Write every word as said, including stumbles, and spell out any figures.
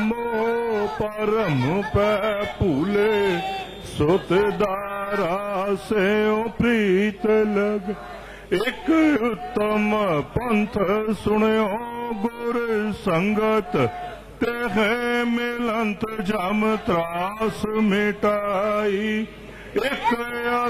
मोह परम पै भूले सुत दारा से प्रीत लग। एक उत्तम पंथ सुनियो गुर संगत तेह मिलंत जम त्रास मिटाई। एक